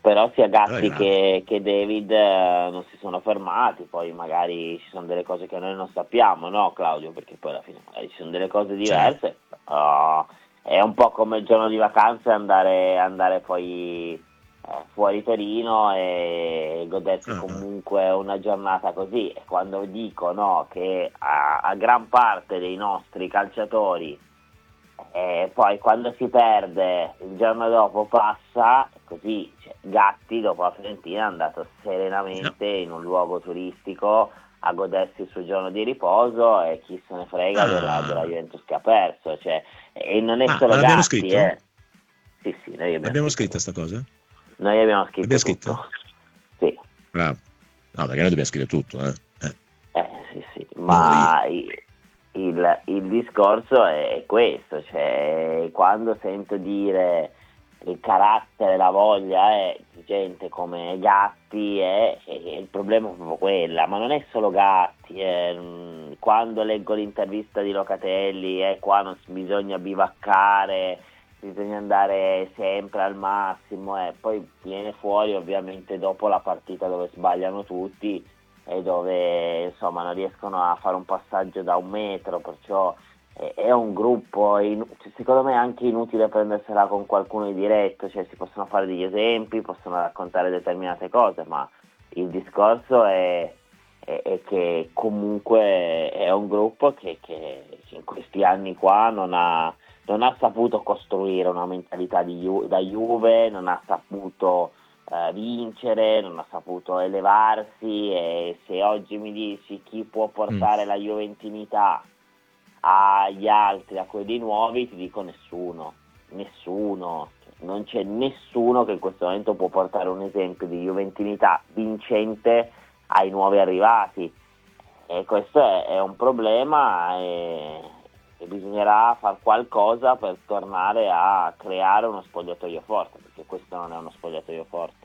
però sia Però è Gatti grave. che David non si sono fermati, poi magari ci sono delle cose che noi non sappiamo, no Claudio? Perché poi alla fine magari ci sono delle cose Cioè, diverse. È un po' come il giorno di vacanza e andare poi fuori Torino e godersi ah, ah. comunque una giornata così. E quando dico no, che a gran parte dei nostri calciatori poi quando si perde il giorno dopo passa, così cioè, Gatti dopo la Fiorentina è andato No. serenamente in un luogo turistico a godersi il suo giorno di riposo e chi se ne frega della Ah, Juventus che ha perso, cioè, e non è ma solo l'abbiamo Gatti, scritto? Sì, sì, noi abbiamo L'abbiamo scritto scritta tutto. sta cosa? Noi abbiamo scritto L'abbiamo scritta? tutto. Sì. Bravo. No, perché noi dobbiamo scrivere tutto, eh. Sì, sì, Noi. ma il discorso è questo, cioè quando sento dire il carattere, la voglia di gente come Gatti, il problema è proprio quella, ma non è solo Gatti, quando leggo l'intervista di Locatelli, qua non bisogna bivaccare, bisogna andare sempre al massimo, poi viene fuori ovviamente dopo la partita dove sbagliano tutti e dove insomma non riescono a fare un passaggio da 1 metro, perciò è un gruppo, cioè, secondo me è anche inutile prendersela con qualcuno di diretto, cioè si possono fare degli esempi, possono raccontare determinate cose, ma il discorso è che comunque è un gruppo che in questi anni qua non ha saputo costruire una mentalità da Juve, non ha saputo vincere, non ha saputo elevarsi, e se oggi mi dici chi può Mm. portare la juventinità agli altri, a quelli nuovi, ti dico nessuno, non c'è nessuno che in questo momento può portare un esempio di juventinità vincente ai nuovi arrivati, e questo è un problema, e bisognerà fare qualcosa per tornare a creare uno spogliatoio forte, perché questo non è uno spogliatoio forte.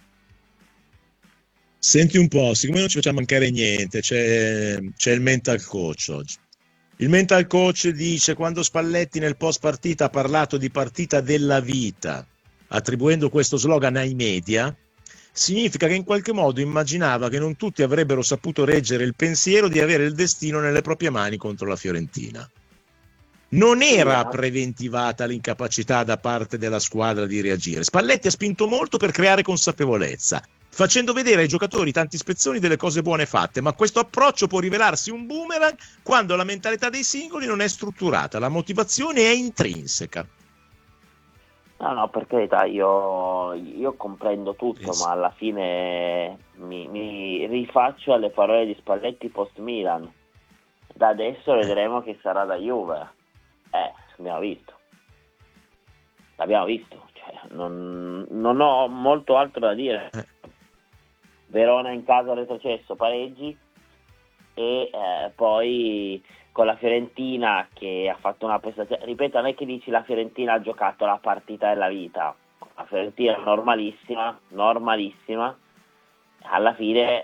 Senti un po', siccome non ci facciamo mancare niente, c'è il mental coach oggi. Il mental coach dice quando Spalletti nel post partita ha parlato di partita della vita, attribuendo questo slogan ai media, significa che in qualche modo immaginava che non tutti avrebbero saputo reggere il pensiero di avere il destino nelle proprie mani contro la Fiorentina. Non Sì, era preventivata l'incapacità da parte della squadra di reagire. Spalletti ha spinto molto per creare consapevolezza, facendo vedere ai giocatori tanti spezzoni delle cose buone fatte, ma questo approccio può rivelarsi un boomerang quando la mentalità dei singoli non è strutturata, la motivazione è intrinseca. no, no, per carità, io comprendo tutto, ma alla fine mi rifaccio alle parole di Spalletti post Milan. Da adesso vedremo chi sarà da Juve. Abbiamo visto, l'abbiamo visto, cioè, non ho molto altro da dire. Verona in casa retrocesso, pareggi, e poi con la Fiorentina che ha fatto una prestazione, ripeto, non è che dici la Fiorentina ha giocato la partita della vita, la Fiorentina normalissima, alla fine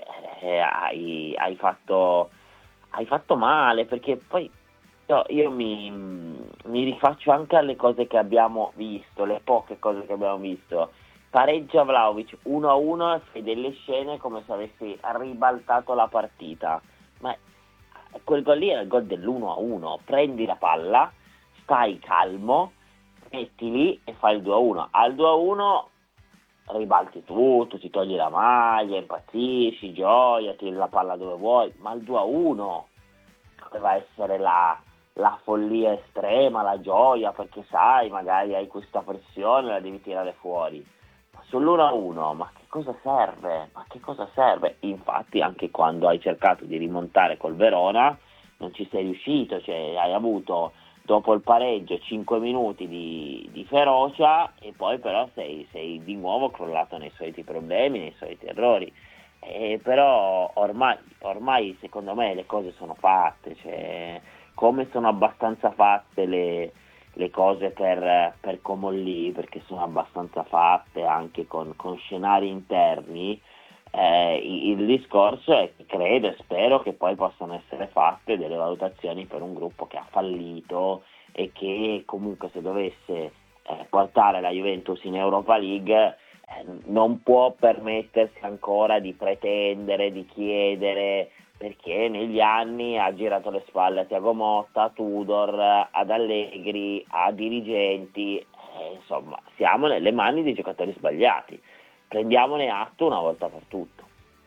hai fatto male, perché poi io mi rifaccio anche alle cose che abbiamo visto, le poche cose che abbiamo visto. Pareggia Vlahovic 1-1 e fai delle scene come se avessi ribaltato la partita, ma quel gol lì era il gol dell'1-1, prendi la palla, stai calmo, metti lì e fai il 2-1. Al 2-1 ribalti tutto, ti togli la maglia, impazzisci, gioia, tiri la palla dove vuoi, ma il 2-1 doveva essere la follia estrema, la gioia, perché sai, magari hai questa pressione, la devi tirare fuori. Ma sull'1-1, ma che cosa serve? Ma che cosa serve? Infatti anche quando hai cercato di rimontare col Verona non ci sei riuscito, cioè hai avuto dopo il pareggio 5 minuti di ferocia, e poi però sei di nuovo crollato nei soliti problemi, nei soliti errori. Però ormai secondo me le cose sono fatte, cioè, come sono abbastanza fatte le cose per Comolli, perché sono abbastanza fatte anche con scenari interni. Il discorso è che credo e spero che poi possano essere fatte delle valutazioni per un gruppo che ha fallito e che comunque, se dovesse portare la Juventus in Europa League, non può permettersi ancora di pretendere, di chiedere, perché negli anni ha girato le spalle a Thiago Motta, a Tudor, ad Allegri, a dirigenti, insomma siamo nelle mani dei giocatori sbagliati, prendiamone atto una volta per tutto.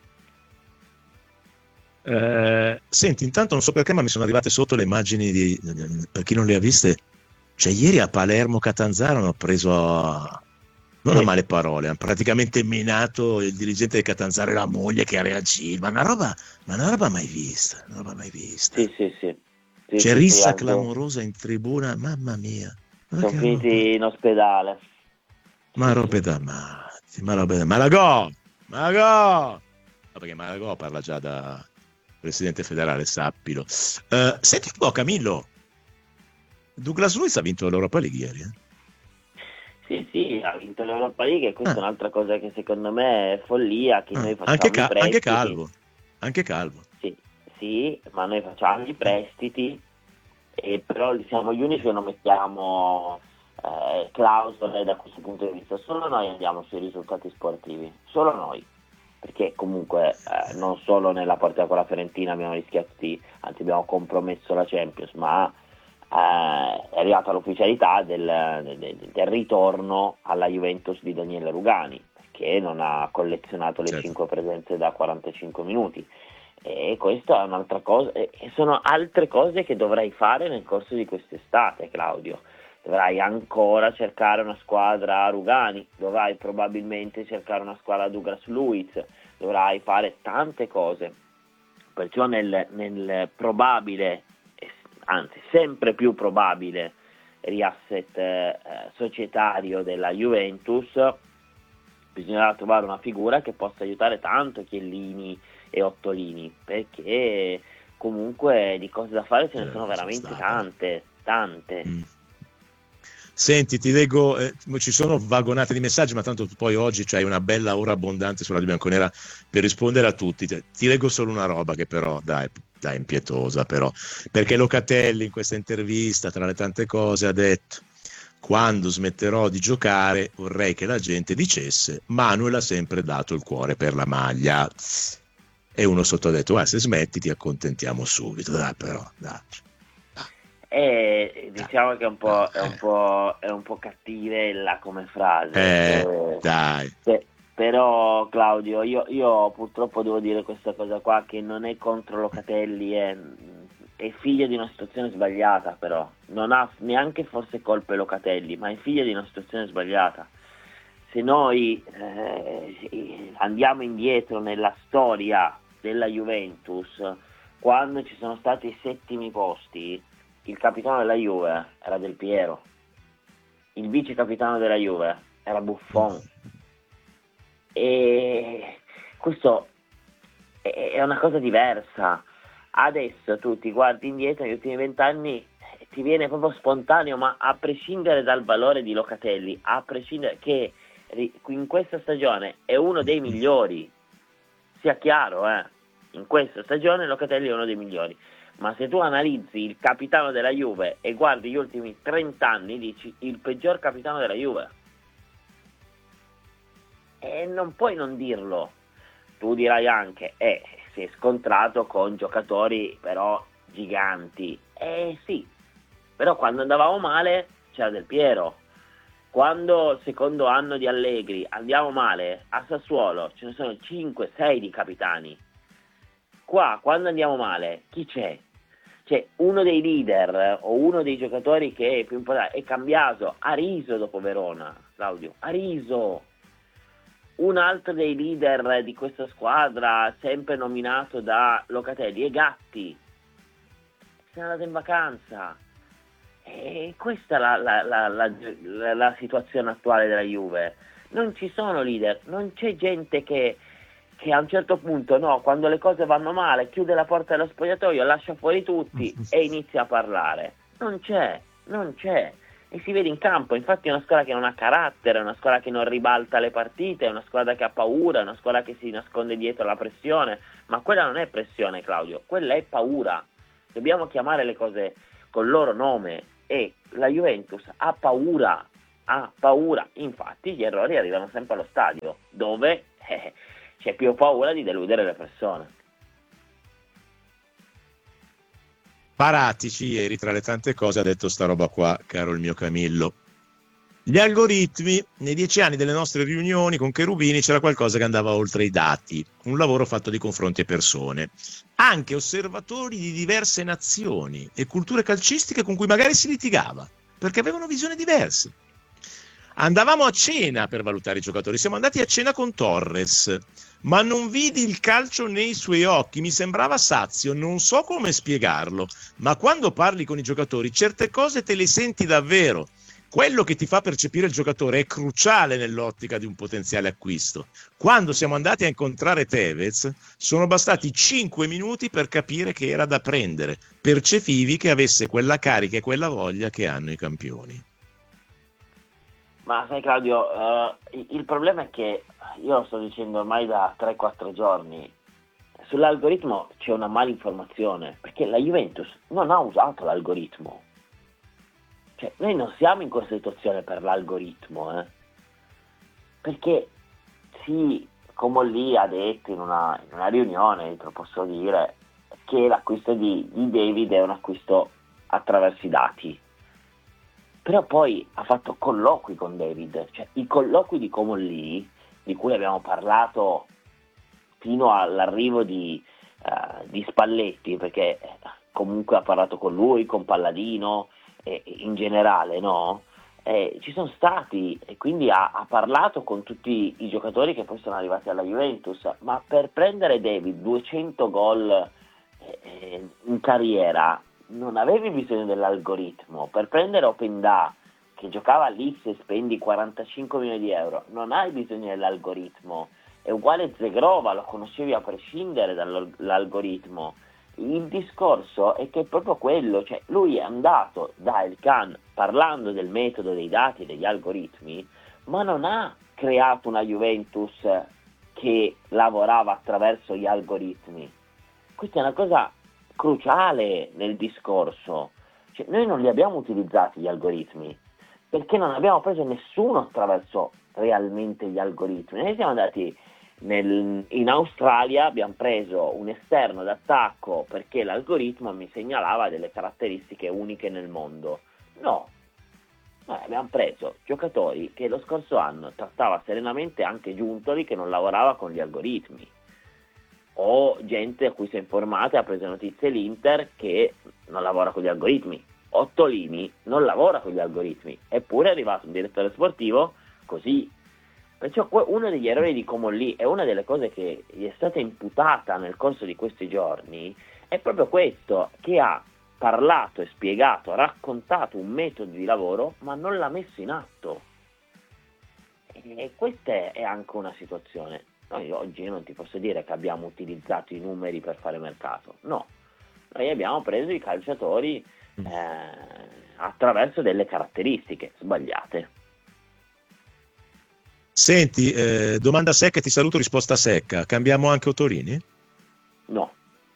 Senti, intanto non so perché, ma mi sono arrivate sotto le immagini per chi non le ha viste, cioè ieri a Palermo Catanzaro hanno preso non a male parole, hanno praticamente menato il dirigente del Catanzaro e la moglie che ha reagito, ma una roba mai vista, una roba mai vista. Sì. C'è rissa clamorosa in tribuna, mamma mia. Sono finiti in ospedale. Ma robe da matti, Malagò! No, perché Malagò parla già da presidente federale, sappilo. Senti un po', Camillo, Douglas Luiz ha vinto l'Europa League ieri, Sì, ha vinto l'Europa League e questa è un'altra cosa che secondo me è follia, che noi facciamo i prestiti. Anche Calvo. Sì, ma noi facciamo i prestiti, e però siamo gli unici che non mettiamo clausole da questo punto di vista. Solo noi andiamo sui risultati sportivi, solo noi. Perché comunque non solo nella partita con la Fiorentina abbiamo rischiato anzi abbiamo compromesso la Champions, ma è arrivata l'ufficialità del ritorno alla Juventus di Daniele Rugani, che non ha collezionato le 5 presenze da 45 minuti, e questa è un'altra cosa, e sono altre cose che dovrai fare nel corso di quest'estate, Claudio. Dovrai ancora cercare una squadra a Rugani, dovrai probabilmente cercare una squadra a Douglas Luiz, dovrai fare tante cose, perciò nel probabile, anzi sempre più probabile reasset societario della Juventus bisognerà trovare una figura che possa aiutare tanto Chiellini e Ottolini, perché comunque di cose da fare ce ne sono veramente tante. Senti, ti leggo, ci sono vagonate di messaggi, ma tanto poi oggi c'hai una bella ora abbondante sulla Bianconera per rispondere a tutti. Ti leggo solo una roba che però, dai, impietosa però, perché Locatelli in questa intervista, tra le tante cose, ha detto: quando smetterò di giocare vorrei che la gente dicesse Manuel ha sempre dato il cuore per la maglia. E uno sotto ha detto: se smetti ti accontentiamo subito. Dai, però, dai. Diciamo che è un po' cattivella come frase. Dai. Però Claudio, io purtroppo devo dire questa cosa qua, che non è contro Locatelli, è figlio di una situazione sbagliata, però non ha neanche forse colpe Locatelli, ma è figlio di una situazione sbagliata. Se noi andiamo indietro nella storia della Juventus, quando ci sono stati i settimi posti, il capitano della Juve era Del Piero, il vice capitano della Juve era Buffon, e questo è una cosa diversa. Adesso tu ti guardi indietro negli ultimi 20 anni, ti viene proprio spontaneo, ma a prescindere dal valore di Locatelli, a prescindere che in questa stagione è uno dei migliori, sia chiaro, in questa stagione Locatelli è uno dei migliori. Ma se tu analizzi il capitano della Juve e guardi gli ultimi 30 anni, dici il peggior capitano della Juve. E non puoi non dirlo. Tu dirai anche, si è scontrato con giocatori però giganti. Sì, però quando andavamo male c'era Del Piero. Quando secondo anno di Allegri andiamo male a Sassuolo ce ne sono 5-6 di capitani. Qua quando andiamo male chi c'è? C'è uno dei leader o uno dei giocatori che è più importante, è Cambiaso, ha riso dopo Verona, Claudio, ha riso. Un altro dei leader di questa squadra, sempre nominato da Locatelli, è Gatti, se n'è andato in vacanza. E questa è la situazione attuale della Juve. Non ci sono leader, non c'è gente che a un certo punto, quando le cose vanno male, chiude la porta dello spogliatoio, lascia fuori tutti e inizia a parlare. Non c'è. E si vede in campo. Infatti è una squadra che non ha carattere, è una squadra che non ribalta le partite, è una squadra che ha paura, è una squadra che si nasconde dietro la pressione. Ma quella non è pressione, Claudio, quella è paura. Dobbiamo chiamare le cose col loro nome, e la Juventus ha paura ha paura. Infatti gli errori arrivano sempre allo stadio, dove c'è più paura di deludere le persone. Paratici ieri, tra le tante cose, ha detto sta roba qua, caro il mio Camillo. Gli algoritmi, nei 10 anni delle nostre riunioni con Cherubini c'era qualcosa che andava oltre i dati, un lavoro fatto di confronti a persone, anche osservatori di diverse nazioni e culture calcistiche con cui magari si litigava, perché avevano visioni diverse. Andavamo a cena per valutare i giocatori, siamo andati a cena con Torres, ma non vidi il calcio nei suoi occhi, mi sembrava sazio, non so come spiegarlo, ma quando parli con i giocatori certe cose te le senti davvero. Quello che ti fa percepire il giocatore è cruciale nell'ottica di un potenziale acquisto. Quando siamo andati a incontrare Tevez, sono bastati 5 minuti per capire che era da prendere. Percepivi che avesse quella carica e quella voglia che hanno i campioni. Ma sai Claudio, il problema è che io lo sto dicendo ormai da 3-4 giorni, sull'algoritmo c'è una malinformazione, perché la Juventus non ha usato l'algoritmo. Cioè, noi non siamo in questa situazione per l'algoritmo, perché sì, come lì ha detto in una riunione, te lo posso dire, che l'acquisto di David è un acquisto attraverso i dati. Però poi ha fatto colloqui con David, cioè i colloqui di Comolli, di cui abbiamo parlato fino all'arrivo di Spalletti, perché comunque ha parlato con lui, con Palladino, in generale, no? Ci sono stati, e quindi ha parlato con tutti i giocatori che poi sono arrivati alla Juventus, ma per prendere David 200 gol in carriera non avevi bisogno dell'algoritmo. Per prendere Openda, che giocava lì, se spendi 45 milioni di euro, non hai bisogno dell'algoritmo. È uguale Zegrova, lo conoscevi a prescindere dall'algoritmo. Il discorso è che è proprio quello, cioè lui è andato da El Khan parlando del metodo dei dati e degli algoritmi, ma non ha creato una Juventus che lavorava attraverso gli algoritmi. Questa è una cosa cruciale nel discorso. Cioè, noi non li abbiamo utilizzati gli algoritmi, perché non abbiamo preso nessuno attraverso realmente gli algoritmi. Noi siamo andati in Australia, abbiamo preso un esterno d'attacco perché l'algoritmo mi segnalava delle caratteristiche uniche nel mondo. No, noi abbiamo preso giocatori che lo scorso anno trattava serenamente anche Giuntoli, che non lavorava con gli algoritmi, o gente a cui si è informata e ha preso notizie l'Inter che non lavora con gli algoritmi. Ottolini non lavora con gli algoritmi, eppure è arrivato un direttore sportivo così. Perciò uno degli errori di Comolli e una delle cose che gli è stata imputata nel corso di questi giorni è proprio questo, che ha parlato e spiegato, raccontato un metodo di lavoro ma non l'ha messo in atto. E questa è anche una situazione. Noi oggi non ti posso dire che abbiamo utilizzato i numeri per fare mercato, no, noi abbiamo preso i calciatori attraverso delle caratteristiche sbagliate. Senti, domanda secca, ti saluto, risposta secca. Cambiamo anche Ottolini? No,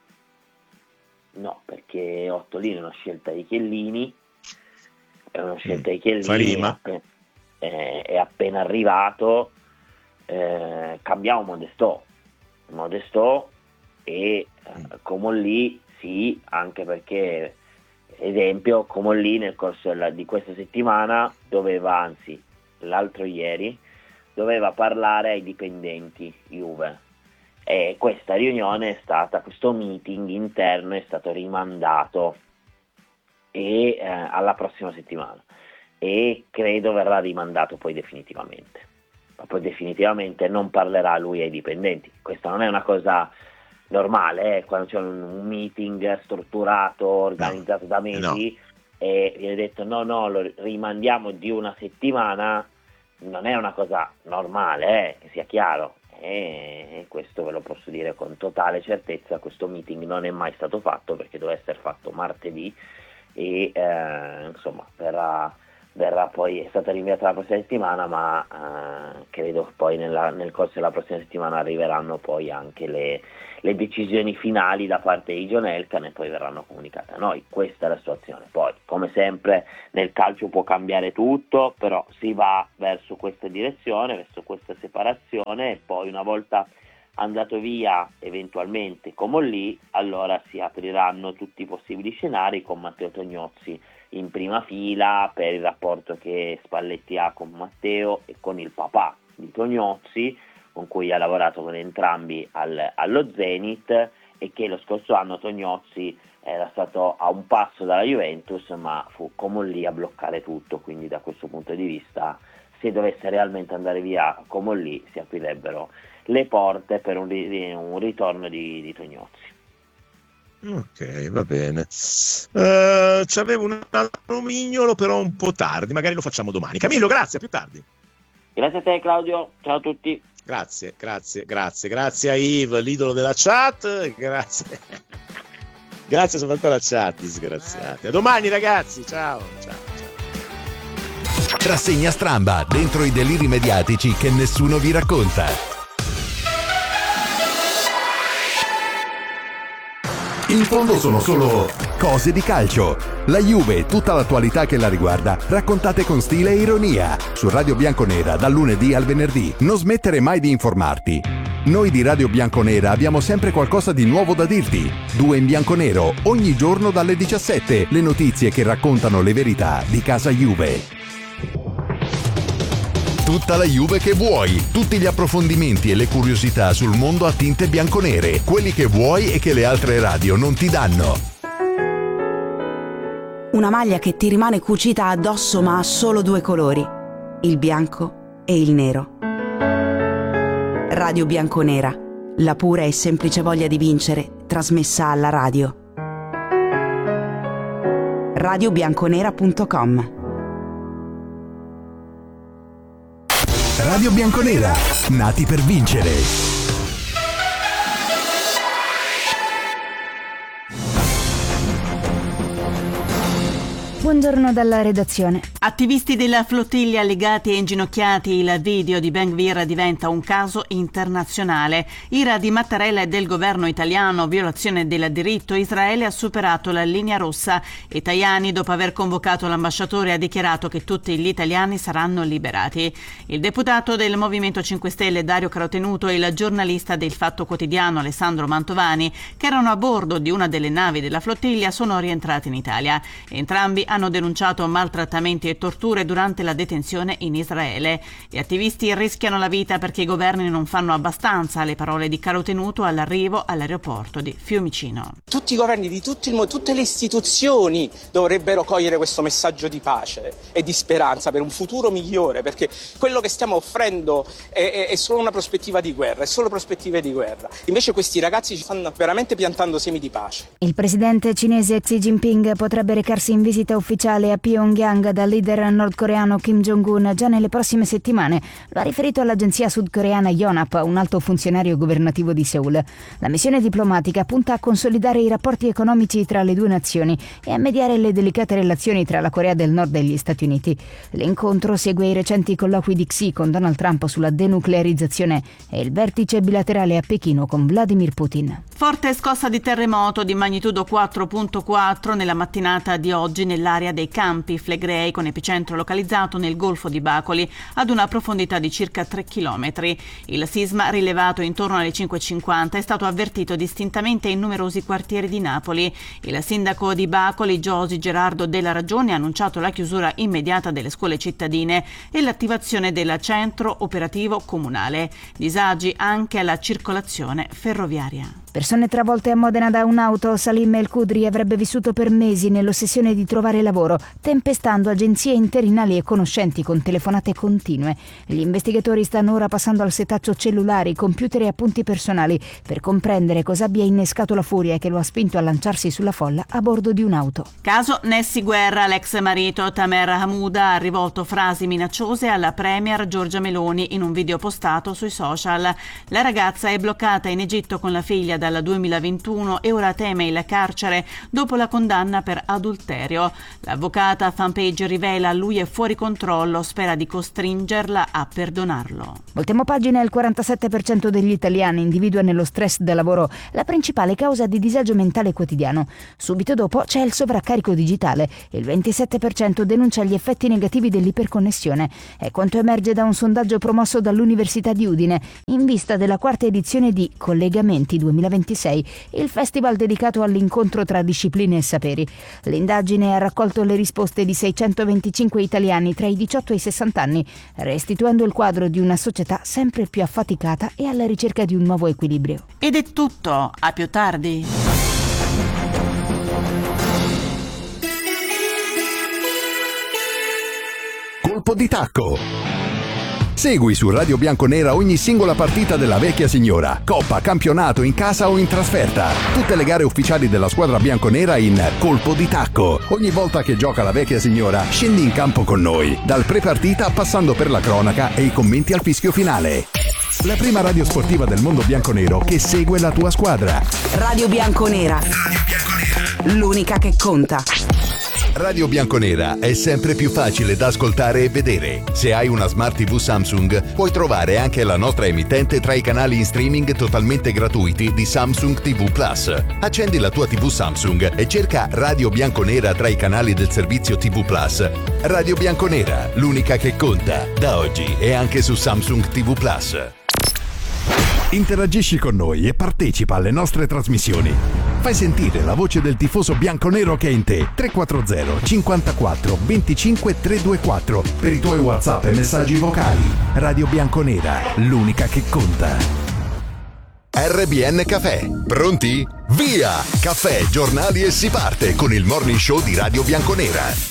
perché Ottolini è una scelta di Chiellini, è una scelta di Chiellini, è appena arrivato. Cambiamo Modestò e Comolli sì, anche perché esempio Comolli nel corso di questa settimana doveva, anzi l'altro ieri, doveva parlare ai dipendenti Juve, e questa riunione è stata, questo meeting interno è stato rimandato alla prossima settimana, e credo verrà rimandato poi definitivamente. Ma poi definitivamente non parlerà lui ai dipendenti. Questa non è una cosa normale, quando c'è un meeting strutturato, organizzato da mesi, e viene detto no, lo rimandiamo di una settimana, non è una cosa normale, che sia chiaro. E questo ve lo posso dire con totale certezza, questo meeting non è mai stato fatto, perché doveva essere fatto martedì, e insomma verrà verrà poi, è stata rinviata la prossima settimana, ma credo poi nel corso della prossima settimana arriveranno poi anche le decisioni finali da parte di John Elkann e poi verranno comunicate a noi. Questa è la situazione. Poi, come sempre, nel calcio può cambiare tutto, però si va verso questa direzione, verso questa separazione, e poi una volta andato via eventualmente Comolli, allora si apriranno tutti i possibili scenari con Matteo Tognozzi in prima fila per il rapporto che Spalletti ha con Matteo e con il papà di Tognozzi, con cui ha lavorato con entrambi allo Zenit, e che lo scorso anno Tognozzi era stato a un passo dalla Juventus, ma fu Comolli a bloccare tutto, quindi da questo punto di vista, se dovesse realmente andare via Comolli, si aprirebbero le porte per un ritorno di Tognozzi. Ok, va bene. C'avevo un altro mignolo, però un po' tardi, magari lo facciamo domani. Camillo, grazie, a più tardi. Grazie a te, Claudio, ciao a tutti. Grazie a Yves, l'idolo della chat, grazie soprattutto alla chat, disgraziati. A domani ragazzi, ciao. Rassegna Stramba, dentro i deliri mediatici che nessuno vi racconta. In fondo sono solo cose di calcio. La Juve e tutta l'attualità che la riguarda, raccontate con stile e ironia. Su Radio Bianconera, dal lunedì al venerdì. Non smettere mai di informarti. Noi di Radio Bianconera abbiamo sempre qualcosa di nuovo da dirti. 2 in bianconero, ogni giorno dalle 17. Le notizie che raccontano le verità di casa Juve. Tutta la Juve che vuoi, tutti gli approfondimenti e le curiosità sul mondo a tinte bianconere, quelli che vuoi e che le altre radio non ti danno. Una maglia che ti rimane cucita addosso ma ha solo 2 colori, il bianco e il nero. Radio Bianconera, la pura e semplice voglia di vincere, trasmessa alla radio. radiobianconera.com. Radio Bianconera, nati per vincere. Buongiorno dalla redazione. Attivisti della flottiglia legati e inginocchiati, il video di Ben Gvir diventa un caso internazionale. Ira di Mattarella e del governo italiano, violazione del diritto, Israele ha superato la linea rossa e Tajani, dopo aver convocato l'ambasciatore, ha dichiarato che tutti gli italiani saranno liberati. Il deputato del Movimento 5 Stelle Dario Carotenuto e il giornalista del Fatto Quotidiano Alessandro Mantovani, che erano a bordo di una delle navi della flottiglia, sono rientrati in Italia. Entrambi hanno denunciato maltrattamenti e torture durante la detenzione in Israele. Gli attivisti rischiano la vita perché i governi non fanno abbastanza, le parole di Carotenuto all'arrivo all'aeroporto di Fiumicino. Tutti i governi di tutto il mondo, tutte le istituzioni dovrebbero cogliere questo messaggio di pace e di speranza per un futuro migliore, perché quello che stiamo offrendo è solo una prospettiva di guerra, è solo prospettive di guerra. Invece questi ragazzi ci stanno veramente piantando semi di pace. Il presidente cinese Xi Jinping potrebbe recarsi in visita ufficiale a Pyongyang dal leader nordcoreano Kim Jong-un già nelle prossime settimane. Lo ha riferito all'agenzia sudcoreana Yonhap, un alto funzionario governativo di Seoul. La missione diplomatica punta a consolidare i rapporti economici tra le 2 nazioni e a mediare le delicate relazioni tra la Corea del Nord e gli Stati Uniti. L'incontro segue i recenti colloqui di Xi con Donald Trump sulla denuclearizzazione e il vertice bilaterale a Pechino con Vladimir Putin. Forte scossa di terremoto di magnitudo 4.4 nella mattinata di oggi nell'area dei Campi Flegrei, con epicentro localizzato nel Golfo di Bacoli ad una profondità di circa 3 km. Il sisma, rilevato intorno alle 5.50, è stato avvertito distintamente in numerosi quartieri di Napoli. Il sindaco di Bacoli, Giosi Gerardo Della Ragione, ha annunciato la chiusura immediata delle scuole cittadine e l'attivazione del centro operativo comunale. Disagi anche alla circolazione ferroviaria. Persone travolte a Modena da un'auto, Salim El Kudri avrebbe vissuto per mesi nell'ossessione di trovare lavoro, tempestando agenzie interinali e conoscenti con telefonate continue. Gli investigatori stanno ora passando al setaccio cellulari, computer e appunti personali per comprendere cosa abbia innescato la furia che lo ha spinto a lanciarsi sulla folla a bordo di un'auto. Caso Nessi Guerra, l'ex marito Tamer Hamouda ha rivolto frasi minacciose alla premier Giorgia Meloni in un video postato sui social. La ragazza è bloccata in Egitto con la figlia dal 2021 e ora teme il carcere dopo la condanna per adulterio. L'avvocata Fanpage rivela: lui è fuori controllo, spera di costringerla a perdonarlo. Voltiamo pagina. Il 47% degli italiani individua nello stress da lavoro la principale causa di disagio mentale quotidiano. Subito dopo c'è il sovraccarico digitale. Il 27% denuncia gli effetti negativi dell'iperconnessione. È quanto emerge da un sondaggio promosso dall'Università di Udine in vista della quarta edizione di Collegamenti 2026, il festival dedicato all'incontro tra discipline e saperi. L'indagine ha raccolto le risposte di 625 italiani tra i 18 e i 60 anni, restituendo il quadro di una società sempre più affaticata e alla ricerca di un nuovo equilibrio. Ed è tutto, a più tardi. Colpo di tacco. Segui su Radio Bianconera ogni singola partita della vecchia signora, coppa, campionato, in casa o in trasferta. Tutte le gare ufficiali della squadra bianconera in Colpo di tacco. Ogni volta che gioca la vecchia signora, scendi in campo con noi, dal pre-partita passando per la cronaca e i commenti al fischio finale. La prima radio sportiva del mondo bianconero che segue la tua squadra. Radio Bianconera. L'unica che conta. Radio Bianconera è sempre più facile da ascoltare e vedere. Se hai una Smart TV Samsung, puoi trovare anche la nostra emittente tra i canali in streaming totalmente gratuiti di Samsung TV Plus. Accendi la tua TV Samsung e cerca Radio Bianconera tra i canali del servizio TV Plus. Radio Bianconera, l'unica che conta, da oggi e anche su Samsung TV Plus. Interagisci con noi e partecipa alle nostre trasmissioni. Fai sentire la voce del tifoso bianconero che è in te. 340 54 25 324 per i tuoi WhatsApp e messaggi vocali. Radio Bianconera, l'unica che conta. RBN Caffè. Pronti? Via! Caffè, giornali e si parte con il morning show di Radio Bianconera.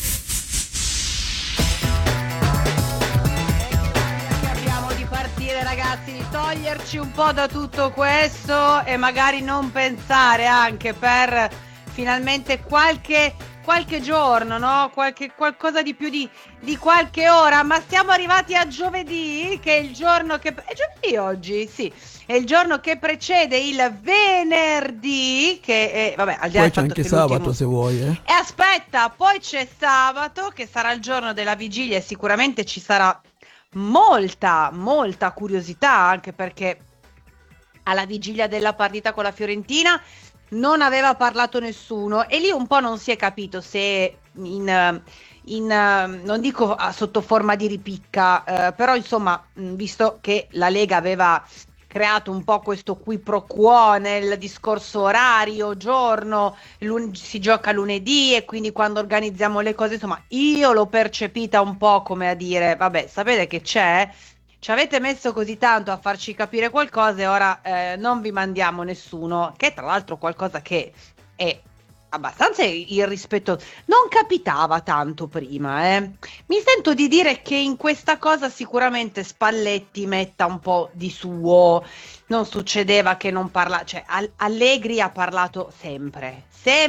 Ragazzi, di toglierci un po' da tutto questo e magari non pensare anche per finalmente qualche giorno, no? Qualcosa di più di qualche ora, ma siamo arrivati a giovedì, che è il giorno che è giovedì oggi, sì, è il giorno che precede il venerdì, che è, vabbè, al di là poi c'è anche sabato se vuoi, E aspetta, poi c'è sabato, che sarà il giorno della vigilia, e sicuramente ci sarà molta curiosità, anche perché alla vigilia della partita con la Fiorentina non aveva parlato nessuno e lì un po' non si è capito se non dico sotto forma di ripicca, però insomma, visto che la Lega aveva creato un po' questo qui pro quo nel discorso orario, giorno, si gioca lunedì e quindi quando organizziamo le cose, insomma, io l'ho percepita un po' come a dire, vabbè, sapete che c'è? Ci avete messo così tanto a farci capire qualcosa e ora non vi mandiamo nessuno, che tra l'altro qualcosa che è abbastanza irrispettoso. Non capitava tanto prima, Mi sento di dire che in questa cosa sicuramente Spalletti metta un po' di suo. Non succedeva che non parla, cioè Allegri ha parlato sempre,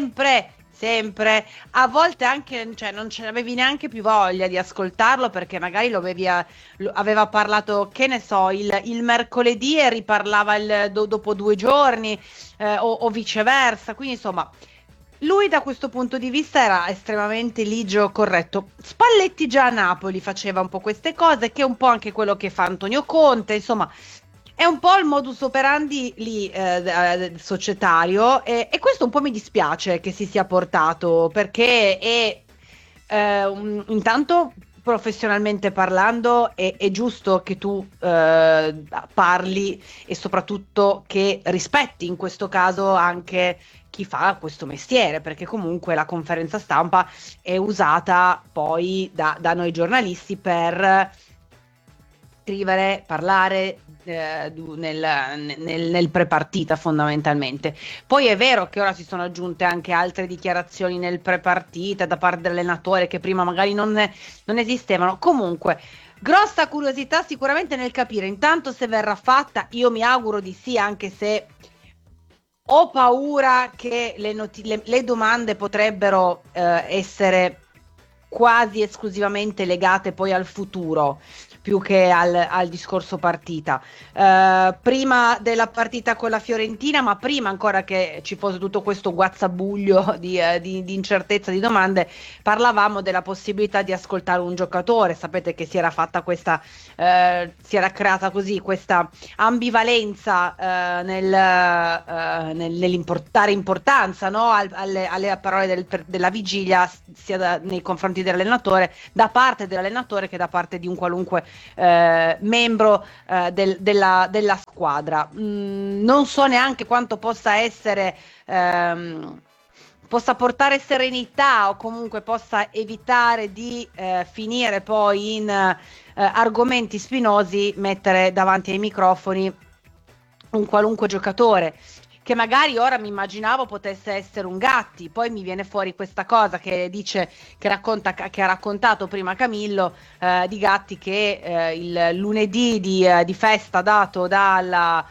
a volte anche, cioè non ce l'avevi neanche più voglia di ascoltarlo perché magari aveva parlato, che ne so, il mercoledì e riparlava dopo 2 giorni, o viceversa, quindi insomma lui da questo punto di vista era estremamente ligio, corretto. Spalletti già a Napoli faceva un po' queste cose, che è un po' anche quello che fa Antonio Conte, insomma è un po' il modus operandi lì societario, e questo un po' mi dispiace che si sia portato, perché è intanto professionalmente parlando è giusto che tu parli e soprattutto che rispetti in questo caso anche chi fa questo mestiere, perché comunque la conferenza stampa è usata poi da noi giornalisti per scrivere, parlare nel prepartita fondamentalmente. Poi è vero che ora si sono aggiunte anche altre dichiarazioni nel prepartita da parte dell'allenatore che prima magari non esistevano. Comunque grossa curiosità sicuramente nel capire intanto se verrà fatta. Io mi auguro di sì, anche se ho paura che le domande potrebbero essere quasi esclusivamente legate poi al futuro, più che al discorso partita. Prima della partita con la Fiorentina, ma prima ancora che ci fosse tutto questo guazzabuglio di incertezza, di domande, parlavamo della possibilità di ascoltare un giocatore. Sapete che si era fatta questa, si era creata così questa ambivalenza nell'importare importanza, no? alle parole della vigilia, sia nei confronti dell'allenatore, da parte dell'allenatore che da parte di un qualunque membro della squadra. Non so neanche quanto possa essere possa portare serenità o comunque possa evitare di finire poi in argomenti spinosi, mettere davanti ai microfoni un qualunque giocatore, che magari ora mi immaginavo potesse essere un Gatti. Poi mi viene fuori questa cosa che dice, che ha raccontato prima Camillo, di Gatti, che il lunedì di festa dato dallo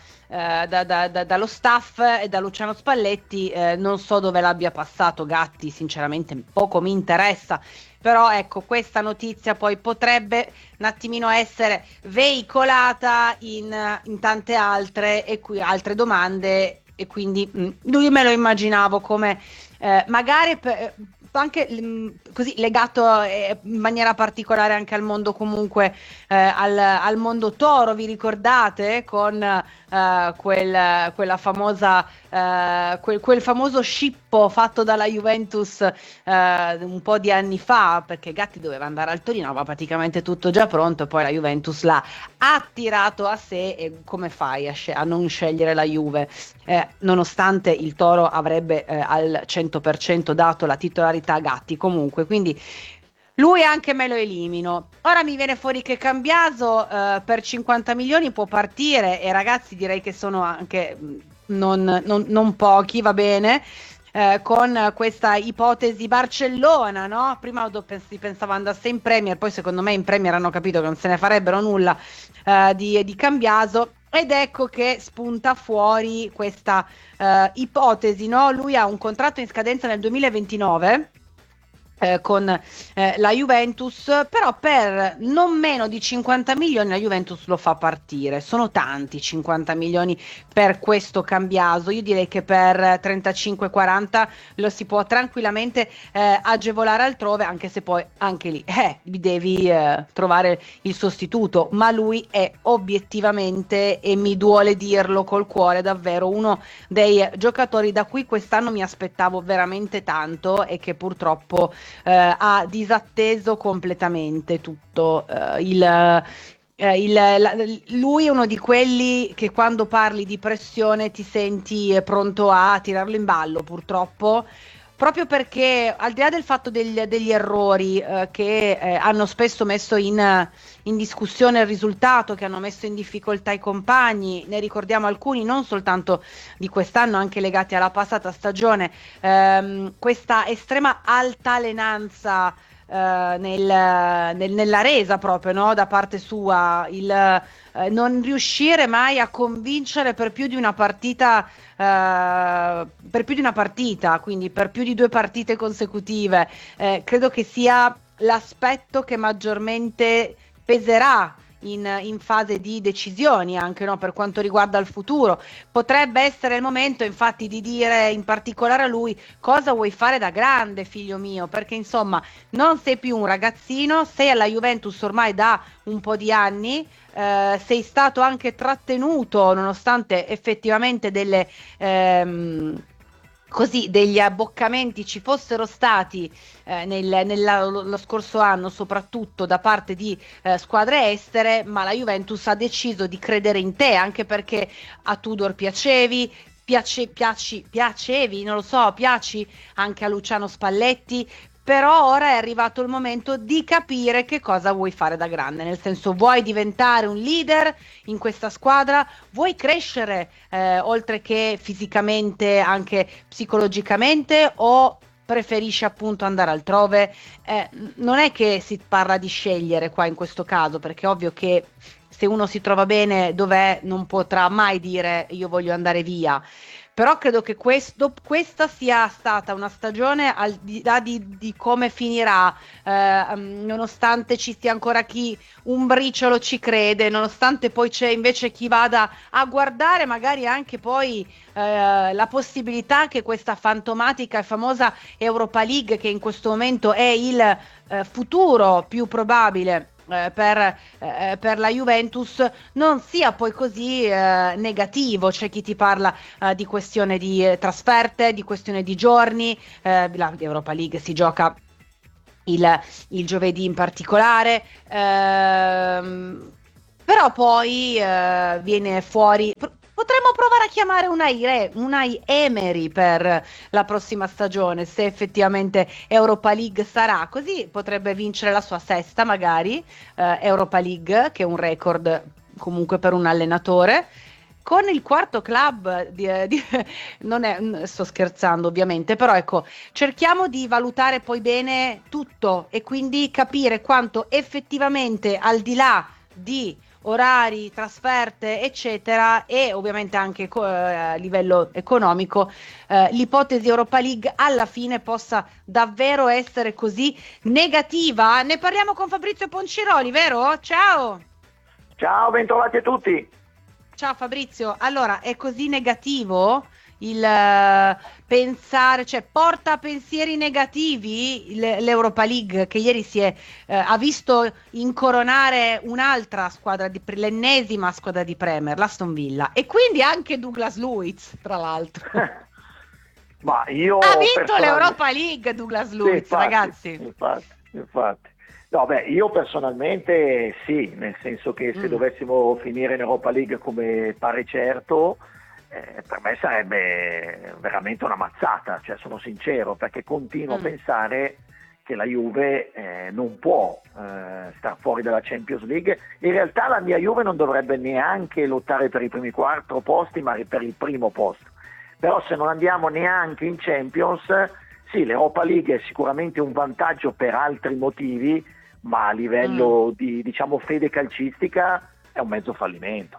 staff e da Luciano Spalletti, non so dove l'abbia passato Gatti, sinceramente poco mi interessa, però ecco, questa notizia poi potrebbe un attimino essere veicolata in tante altre altre domande, e quindi lui me lo immaginavo come magari anche così legato in maniera particolare anche al mondo, comunque al mondo toro. Vi ricordate con quella famosa quel famoso scippo fatto dalla Juventus un po' di anni fa, perché Gatti doveva andare al Torino, aveva praticamente tutto già pronto, poi la Juventus l'ha attirato a sé, e come fai a non scegliere la Juve, nonostante il Toro avrebbe al 100% dato la titolarità a Gatti comunque, quindi lui anche me lo elimino. Ora mi viene fuori che Cambiaso per 50 milioni può partire, e ragazzi direi che sono anche non pochi, va bene, con questa ipotesi Barcellona, no? Prima si pensava andasse in Premier, poi secondo me in Premier hanno capito che non se ne farebbero nulla di Cambiaso, ed ecco che spunta fuori questa ipotesi, no? Lui ha un contratto in scadenza nel 2029 con la Juventus, però per non meno di 50 milioni la Juventus lo fa partire. Sono tanti 50 milioni per questo Cambiaso. Io direi che per 35-40 lo si può tranquillamente agevolare altrove, anche se poi anche lì devi trovare il sostituto, ma lui è obiettivamente, e mi duole dirlo col cuore, davvero uno dei giocatori da cui quest'anno mi aspettavo veramente tanto, e che purtroppo ha disatteso completamente tutto. Lui è uno di quelli che quando parli di pressione ti senti pronto a tirarlo in ballo, purtroppo, proprio perché al di là del fatto degli errori che hanno spesso messo in discussione il risultato, che hanno messo in difficoltà i compagni, ne ricordiamo alcuni non soltanto di quest'anno, anche legati alla passata stagione, questa estrema altalenanza nella resa proprio, no? Da parte sua, il non riuscire mai a convincere per più di una partita, quindi per più di 2 partite consecutive, credo che sia l'aspetto che maggiormente peserà in fase di decisioni, anche, no, per quanto riguarda il futuro. Potrebbe essere il momento infatti di dire in particolare a lui: cosa vuoi fare da grande, figlio mio, perché insomma non sei più un ragazzino, sei alla Juventus ormai da un po' di anni, sei stato anche trattenuto nonostante effettivamente degli abboccamenti ci fossero stati lo scorso anno, soprattutto da parte di squadre estere, ma la Juventus ha deciso di credere in te, anche perché a Tudor piacevi, non lo so, piaci anche a Luciano Spalletti. Però ora è arrivato il momento di capire che cosa vuoi fare da grande, nel senso: vuoi diventare un leader in questa squadra, vuoi crescere oltre che fisicamente anche psicologicamente, o preferisci appunto andare altrove? Non è che si parla di scegliere qua in questo caso, perché è ovvio che se uno si trova bene dov'è non potrà mai dire io voglio andare via, però credo che questa sia stata una stagione, al di là di come finirà, nonostante ci sia ancora chi un briciolo ci crede, nonostante poi c'è invece chi vada a guardare magari anche poi la possibilità che questa fantomatica e famosa Europa League, che in questo momento è il futuro più probabile per la Juventus, non sia poi così negativo. C'è chi ti parla di questione di trasferte, di questione di giorni, l'Europa League si gioca il giovedì in particolare, però poi viene fuori. Potremmo provare a chiamare Unai Emery per la prossima stagione, se effettivamente Europa League sarà così, potrebbe vincere la sua sesta magari Europa League, che è un record comunque per un allenatore. Con il quarto club sto scherzando ovviamente, però ecco, cerchiamo di valutare poi bene tutto e quindi capire quanto effettivamente, al di là di orari, trasferte, eccetera, e ovviamente anche a livello economico, l'ipotesi Europa League alla fine possa davvero essere così negativa. Ne parliamo con Fabrizio Ponciroli, vero? Ciao! Ciao, bentrovati a tutti! Ciao Fabrizio, allora è così negativo il pensare, cioè porta pensieri negativi l'Europa League, che ieri ha visto incoronare un'altra squadra, l'ennesima squadra di Premier, l'Aston Villa, e quindi anche Douglas Luiz, tra l'altro. Ma io ha vinto l'Europa League Douglas Luiz, sì, infatti, ragazzi. Infatti. No, beh, io personalmente sì, nel senso che se dovessimo finire in Europa League come pare certo, per me sarebbe veramente una mazzata, cioè sono sincero, perché continuo a pensare che la Juve non può star fuori dalla Champions League. In realtà la mia Juve non dovrebbe neanche lottare per i primi 4 posti, ma per il primo posto. Però se non andiamo neanche in Champions, sì, l'Europa League è sicuramente un vantaggio per altri motivi, ma a livello di, diciamo, fede calcistica è un mezzo fallimento.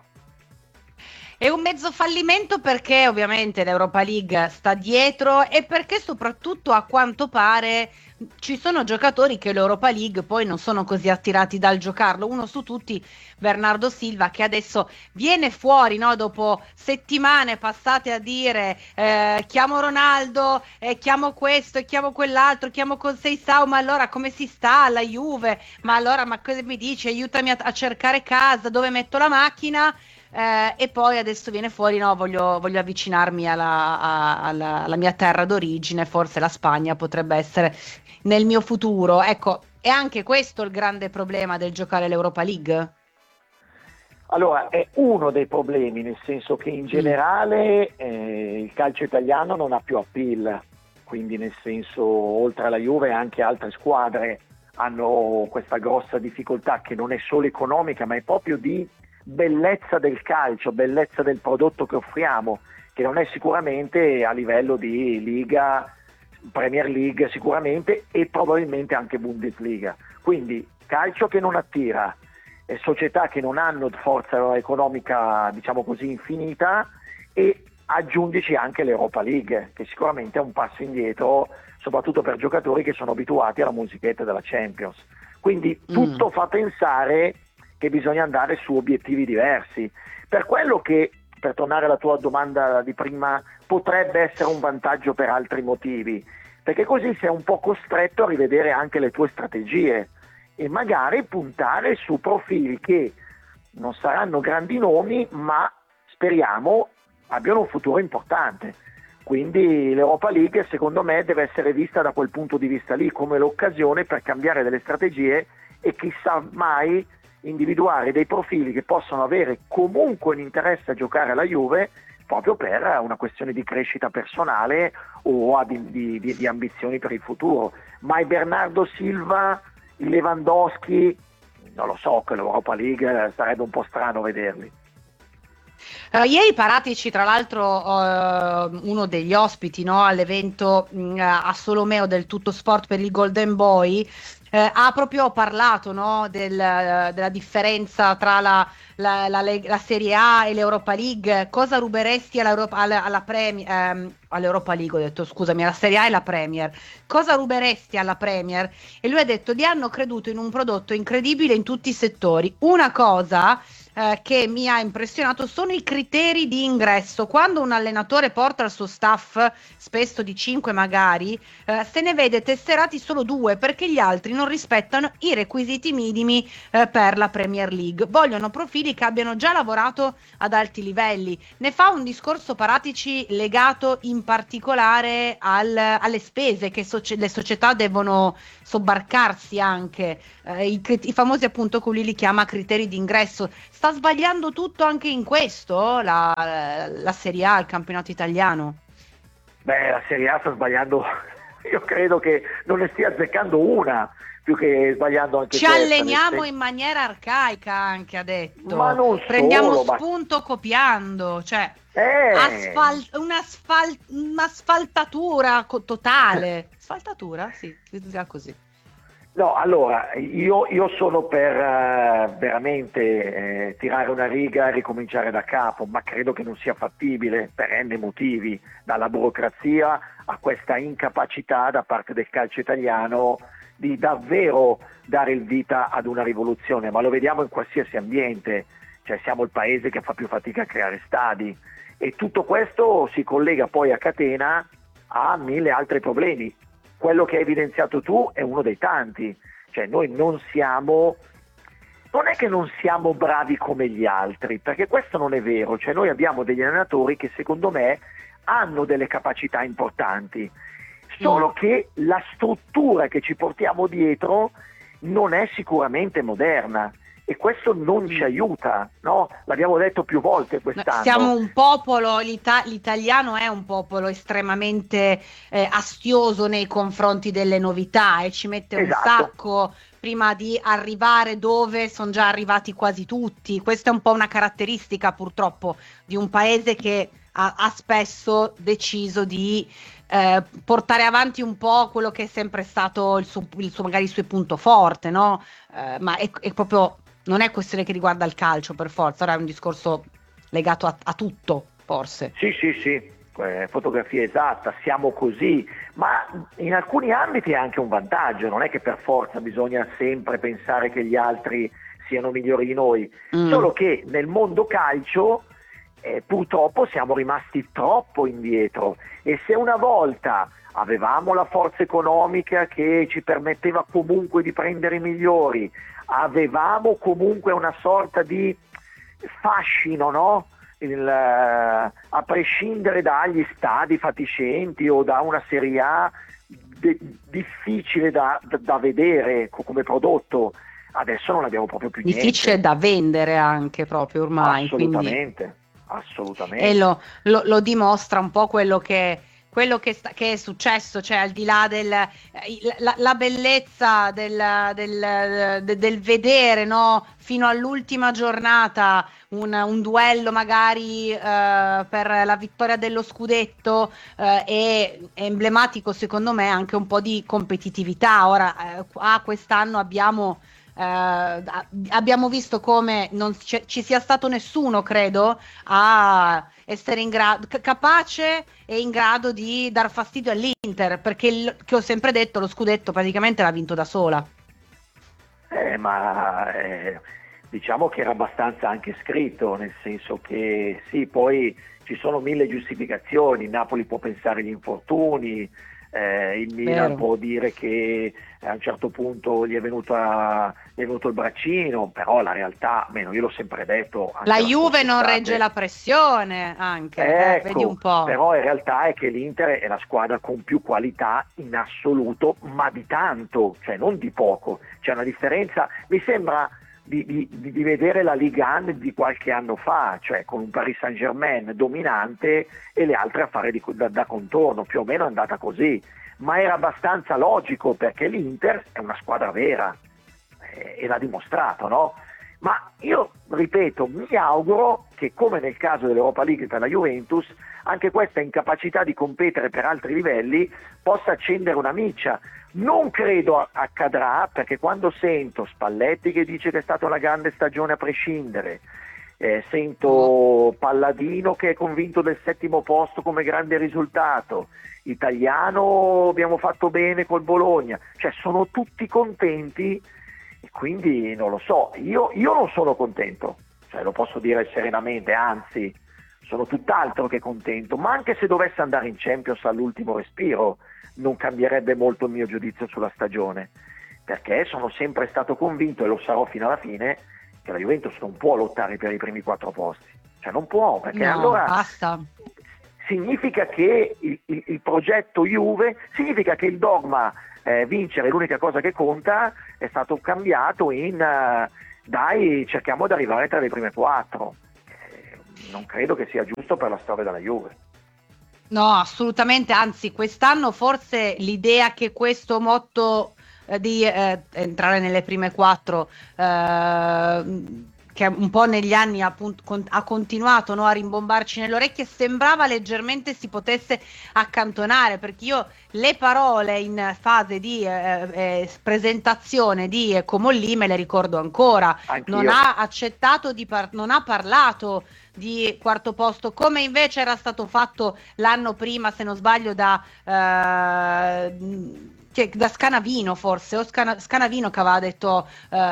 È un mezzo fallimento perché ovviamente l'Europa League sta dietro e perché soprattutto a quanto pare ci sono giocatori che l'Europa League poi non sono così attirati dal giocarlo. Uno su tutti, Bernardo Silva, che adesso viene fuori, no, dopo settimane passate a dire chiamo Ronaldo, chiamo questo e chiamo quell'altro, chiamo Conceição, ma allora come si sta alla Juve? Ma allora, ma cosa mi dici? Aiutami a cercare casa, dove metto la macchina? E poi adesso viene fuori, no, voglio avvicinarmi alla mia terra d'origine, forse la Spagna potrebbe essere nel mio futuro. Ecco, è anche questo il grande problema del giocare l'Europa League? Allora, è uno dei problemi, nel senso che in generale il calcio italiano non ha più appeal, quindi nel senso, oltre alla Juve anche altre squadre hanno questa grossa difficoltà che non è solo economica, ma è proprio di bellezza del calcio, bellezza del prodotto che offriamo, che non è sicuramente a livello di Liga, Premier League sicuramente, e probabilmente anche Bundesliga. Quindi calcio che non attira, società che non hanno forza economica, diciamo così, infinita, e aggiungici anche l'Europa League, che sicuramente è un passo indietro, soprattutto per giocatori che sono abituati alla musichetta della Champions. Quindi tutto fa pensare che bisogna andare su obiettivi diversi. Per quello che, per tornare alla tua domanda di prima, potrebbe essere un vantaggio per altri motivi, perché così sei un po' costretto a rivedere anche le tue strategie e magari puntare su profili che non saranno grandi nomi, ma speriamo abbiano un futuro importante. Quindi l'Europa League, secondo me, deve essere vista da quel punto di vista lì, come l'occasione per cambiare delle strategie e chissà mai individuare dei profili che possono avere comunque un interesse a giocare alla Juve, proprio per una questione di crescita personale o di ambizioni per il futuro. Ma il Bernardo Silva, il Lewandowski, non lo so, che l'Europa League sarebbe un po' strano vederli. Ieri Paratici, tra l'altro, uno degli ospiti, no, all'evento a Solomeo del Tutto Sport per il Golden Boy, ha proprio parlato, no, della differenza tra la Serie A e l'Europa League. Cosa ruberesti all'Europa League, ho detto, scusami, alla Serie A e la Premier. Cosa ruberesti alla Premier? E lui ha detto: di hanno creduto in un prodotto incredibile in tutti i settori. Una cosa che mi ha impressionato sono i criteri di ingresso. Quando un allenatore porta il suo staff, spesso di 5 magari, se ne vede tesserati solo 2, perché gli altri non rispettano i requisiti minimi per la Premier League. Vogliono profili che abbiano già lavorato ad alti livelli. Ne fa un discorso Paratici legato in particolare alle spese che le società devono sobbarcarsi anche, i famosi, appunto, che lui li chiama criteri di ingresso. Sta sbagliando tutto anche in questo la Serie A, il campionato italiano? Beh, la Serie A sta sbagliando, io credo che non ne stia azzeccando una, più che sbagliando anche Ci alleniamo in maniera arcaica, anche, ha detto. Ma non prendiamo solo, spunto copiando, cioè un'asfaltatura totale. Asfaltatura? Sì, si dica così. No, allora, io sono per veramente tirare una riga e ricominciare da capo, ma credo che non sia fattibile per n motivi, dalla burocrazia a questa incapacità da parte del calcio italiano di davvero dare il vita ad una rivoluzione, ma lo vediamo in qualsiasi ambiente, cioè siamo il paese che fa più fatica a creare stadi, e tutto questo si collega poi a catena a 1000 altri problemi. Quello che hai evidenziato tu è uno dei tanti, cioè noi non è che non siamo bravi come gli altri, perché questo non è vero, cioè noi abbiamo degli allenatori che secondo me hanno delle capacità importanti, solo che la struttura che ci portiamo dietro non è sicuramente moderna. E questo non ci aiuta, no? L'abbiamo detto più volte quest'anno. Siamo un popolo, l'italiano è un popolo estremamente astioso nei confronti delle novità e ci mette un sacco prima di arrivare dove sono già arrivati quasi tutti. Questa è un po' una caratteristica, purtroppo, di un paese che ha spesso deciso di portare avanti un po' quello che è sempre stato il suo magari il suo punto forte, no? Ma è proprio... Non è questione che riguarda il calcio per forza, ora è un discorso legato a tutto, forse. Sì, fotografia esatta, siamo così, ma in alcuni ambiti è anche un vantaggio, non è che per forza bisogna sempre pensare che gli altri siano migliori di noi, solo che nel mondo calcio purtroppo siamo rimasti troppo indietro, e se una volta avevamo la forza economica che ci permetteva comunque di prendere i migliori, avevamo comunque una sorta di fascino, no? A prescindere dagli stadi fatiscenti o da una Serie A difficile da vedere come prodotto, adesso non abbiamo proprio più niente. Difficile da vendere anche proprio ormai. Assolutamente. E lo dimostra un po' quello che è successo, cioè al di là la bellezza del vedere, no, fino all'ultima giornata un duello magari per la vittoria dello scudetto, è emblematico secondo me anche un po' di competitività. Ora quest'anno abbiamo visto come non ci sia stato nessuno, credo, a essere in grado, capace e in grado di dar fastidio all'Inter, perché che ho sempre detto, lo scudetto praticamente l'ha vinto da sola. Diciamo che era abbastanza anche scritto, nel senso che sì, poi ci sono 1000 giustificazioni, Napoli può pensare agli infortuni, il Milan può dire che a un certo punto gli è venuto il braccino, però la realtà, almeno io l'ho sempre detto, la Juve non regge la pressione anche, vedi un po'. Però in realtà è che l'Inter è la squadra con più qualità in assoluto, ma di tanto, cioè non di poco, c'è una differenza, mi sembra di vedere la Ligue 1 di qualche anno fa, cioè con un Paris Saint-Germain dominante e le altre a fare da contorno, più o meno è andata così, ma era abbastanza logico perché l'Inter è una squadra vera e l'ha dimostrato, no? Ma io ripeto, mi auguro che, come nel caso dell'Europa League per la Juventus, anche questa incapacità di competere per altri livelli possa accendere una miccia. Non credo accadrà, perché quando sento Spalletti che dice che è stata una grande stagione a prescindere, sento Palladino che è convinto del 7° posto come grande risultato, Italiano abbiamo fatto bene col Bologna, cioè sono tutti contenti, e quindi non lo so, io non sono contento, cioè lo posso dire serenamente, anzi sono tutt'altro che contento, ma anche se dovesse andare in Champions all'ultimo respiro non cambierebbe molto il mio giudizio sulla stagione, perché sono sempre stato convinto, e lo sarò fino alla fine, che la Juventus non può lottare per i primi 4 posti, cioè non può, perché allora basta. Significa che il progetto Juve, significa che il dogma vincere è l'unica cosa che conta è stato cambiato in dai, cerchiamo di arrivare tra le prime 4. Non credo che sia giusto per la storia della Juve. No, assolutamente, anzi quest'anno forse l'idea che questo motto di entrare nelle prime 4 che un po' negli anni ha continuato, no, a rimbombarci nelle orecchie, sembrava leggermente si potesse accantonare, perché io le parole in fase di presentazione di Comolli me le ricordo ancora. Anch'io. Non ha accettato non ha parlato di 4° posto, come invece era stato fatto l'anno prima, se non sbaglio, da Scanavino forse, o Scanavino che aveva detto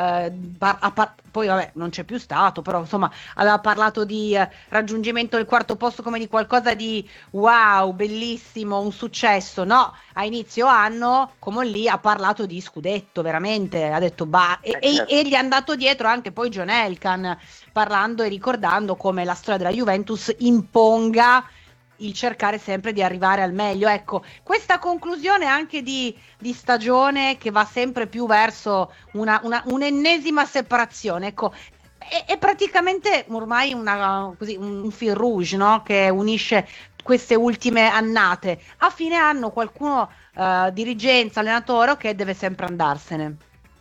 poi vabbè non c'è più stato, però insomma aveva parlato di raggiungimento del 4° posto come di qualcosa di wow, bellissimo, un successo. No, a inizio anno come lì ha parlato di scudetto, veramente ha detto e gli è andato dietro anche poi John Elkann, parlando e ricordando come la storia della Juventus imponga il cercare sempre di arrivare al meglio. Ecco, questa conclusione anche di stagione che va sempre più verso un'ennesima separazione, ecco, è praticamente ormai un fil rouge, no? Che unisce queste ultime annate. A fine anno qualcuno, dirigenza, allenatore, che deve sempre andarsene.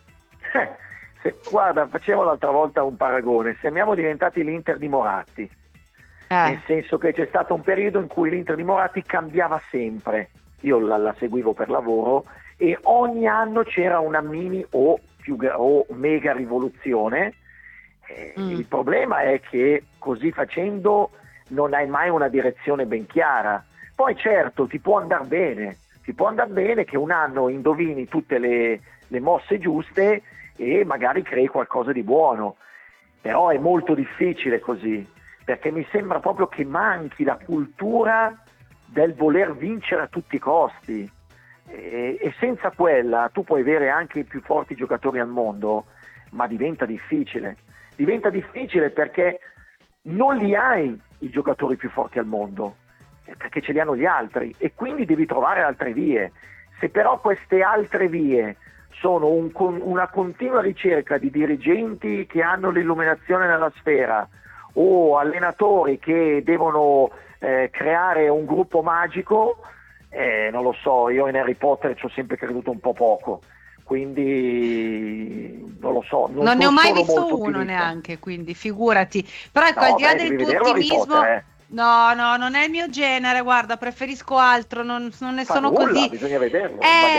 Guarda, facevo l'altra volta un paragone, siamo diventati l'Inter di Moratti. Nel senso che c'è stato un periodo in cui l'Inter di Moratti cambiava sempre, io la seguivo per lavoro, e ogni anno c'era una mini o mega rivoluzione. Il problema è che così facendo non hai mai una direzione ben chiara. Poi certo ti può andare bene che un anno indovini tutte le mosse giuste e magari crei qualcosa di buono, però è molto difficile così, perché mi sembra proprio che manchi la cultura del voler vincere a tutti i costi, e senza quella tu puoi avere anche i più forti giocatori al mondo, ma diventa difficile perché non li hai i giocatori più forti al mondo, perché ce li hanno gli altri, e quindi devi trovare altre vie. Se però queste altre vie sono una continua ricerca di dirigenti che hanno l'illuminazione nella sfera, o allenatori che devono creare un gruppo magico, non lo so, io in Harry Potter ci ho sempre creduto un po' poco, quindi non lo so, non ne ho mai visto uno ottimista. Neanche, quindi figurati. Però ecco, al di là del tuo ottimismo, no, non è il mio genere, guarda, preferisco altro, non ne sono così. Bisogna vederlo,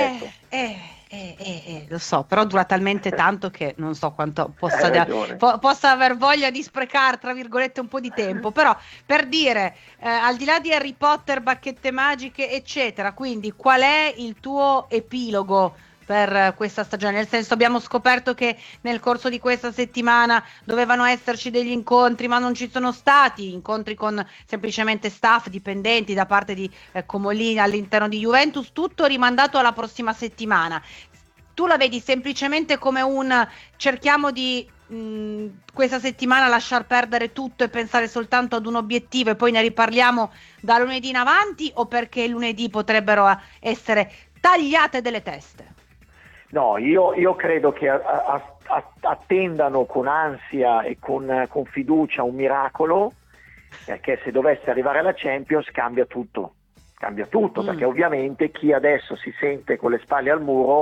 lo so, però dura talmente tanto che non so quanto possa aver voglia di sprecare, tra virgolette, un po' di tempo. Però per dire, al di là di Harry Potter, bacchette magiche eccetera, quindi qual è il tuo epilogo per questa stagione? Nel senso, abbiamo scoperto che nel corso di questa settimana dovevano esserci degli incontri, ma non ci sono stati incontri con semplicemente staff, dipendenti da parte di Comolli all'interno di Juventus, tutto rimandato alla prossima settimana. Tu la vedi semplicemente come cerchiamo di questa settimana lasciar perdere tutto e pensare soltanto ad un obiettivo e poi ne riparliamo da lunedì in avanti, o perché lunedì potrebbero essere tagliate delle teste? No, io credo che attendano con ansia e con fiducia un miracolo, perché se dovesse arrivare alla Champions cambia tutto, perché ovviamente chi adesso si sente con le spalle al muro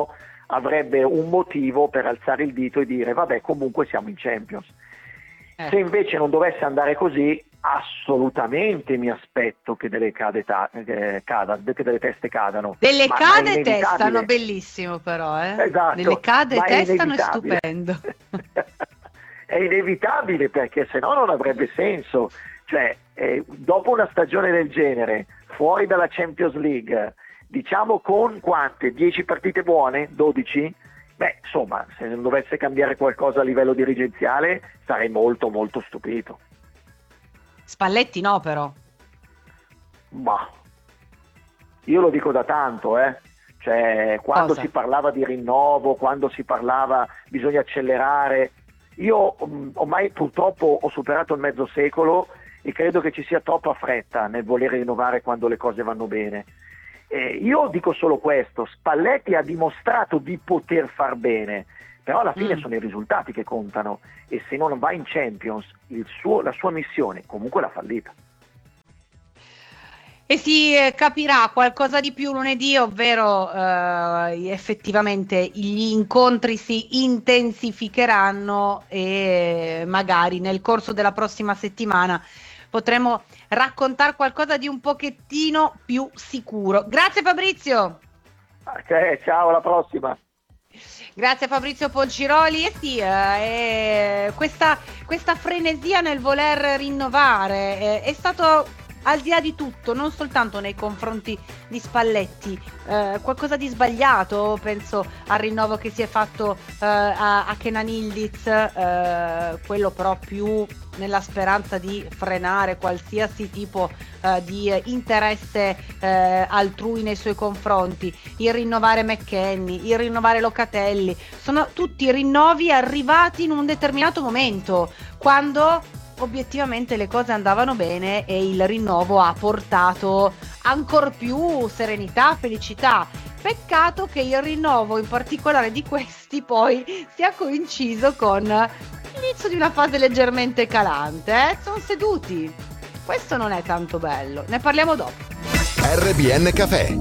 avrebbe un motivo per alzare il dito e dire vabbè, comunque siamo in Champions. Se invece non dovesse andare così, assolutamente mi aspetto che delle che delle teste cadano. Delle cade testano, bellissimo però, Esatto, delle cade testano, è inevitabile. stupendo. È inevitabile, perché se no non avrebbe senso. Cioè, dopo una stagione del genere, fuori dalla Champions League, diciamo con quante? 10 partite buone? 12? Beh, insomma, se non dovesse cambiare qualcosa a livello dirigenziale, sarei molto molto stupito. Spalletti no, però. Ma io lo dico da tanto, Cioè, quando si parlava di rinnovo, quando si parlava bisogna accelerare, io ormai purtroppo ho superato il mezzo secolo e credo che ci sia troppa fretta nel voler rinnovare quando le cose vanno bene. Io dico solo questo: Spalletti ha dimostrato di poter far bene, però alla fine sono i risultati che contano, e se non va in Champions la sua missione comunque l'ha fallita. E si capirà qualcosa di più lunedì, ovvero effettivamente gli incontri si intensificheranno e magari nel corso della prossima settimana potremo raccontare qualcosa di un pochettino più sicuro. Grazie Fabrizio. Ok, ciao, alla prossima. Grazie a Fabrizio Polciroli. E sì, questa frenesia nel voler rinnovare è stato, al di là di tutto, non soltanto nei confronti di Spalletti, qualcosa di sbagliato. Penso al rinnovo che si è fatto a Kenan Yildiz, quello però più nella speranza di frenare qualsiasi tipo di interesse altrui nei suoi confronti. Il rinnovare McKennie, il rinnovare Locatelli, sono tutti rinnovi arrivati in un determinato momento, quando obiettivamente le cose andavano bene e il rinnovo ha portato ancor più serenità, felicità. Peccato che il rinnovo in particolare di questi poi sia coinciso con l'inizio di una fase leggermente calante. Sono seduti, questo non è tanto bello, ne parliamo dopo. RBN Café.